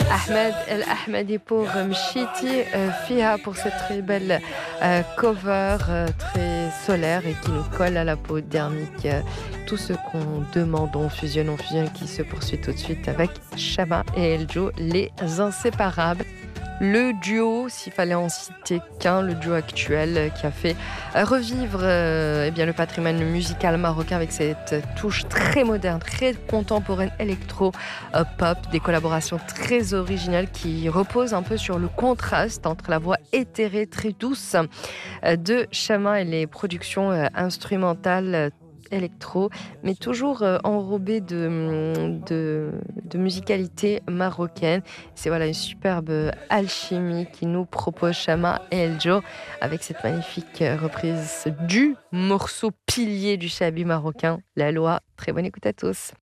Ahmed El Ahmadi pour Mchiti Fiha pour cette très belle cover très solaire et qui nous colle à la peau dermique. Tout ce qu'on demande, on fusionne qui se poursuit tout de suite avec Shaba et Eljo, les inséparables. Le duo, s'il fallait en citer qu'un, le duo actuel qui a fait revivre eh bien, le patrimoine musical marocain avec cette touche très moderne, très contemporaine, électro-pop, des collaborations très originales qui reposent un peu sur le contraste entre la voix éthérée, très douce de Chama et les productions instrumentales électro, mais toujours enrobé de musicalité marocaine. C'est voilà une superbe alchimie qui nous propose Chama et Eljo avec cette magnifique reprise du morceau pilier du chabi marocain, La Loi. Très bonne écoute à tous.